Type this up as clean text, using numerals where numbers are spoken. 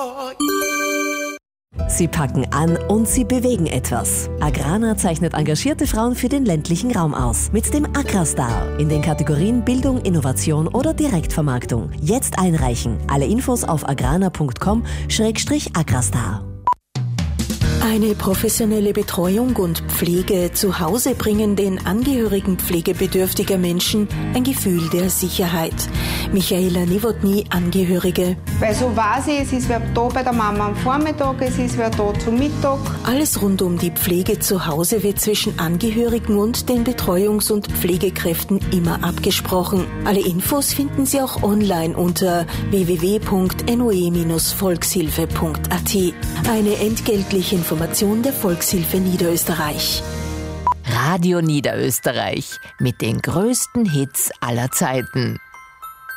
Sie packen an und sie bewegen etwas. Agrana zeichnet engagierte Frauen für den ländlichen Raum aus. Mit dem Agrastar in den Kategorien Bildung, Innovation oder Direktvermarktung. Jetzt einreichen. Alle Infos auf agrana.com/agrastar. Eine professionelle Betreuung und Pflege zu Hause bringen den Angehörigen pflegebedürftiger Menschen ein Gefühl der Sicherheit. Michaela Nowotny, Angehörige. Weil so weiß ich, es ist wer da bei der Mama am Vormittag, es ist wer da zum Mittag. Alles rund um die Pflege zu Hause wird zwischen Angehörigen und den Betreuungs- und Pflegekräften immer abgesprochen. Alle Infos finden Sie auch online unter www.noe-volkshilfe.at. Eine entgeltliche Information der Volkshilfe Niederösterreich. Radio Niederösterreich mit den größten Hits aller Zeiten.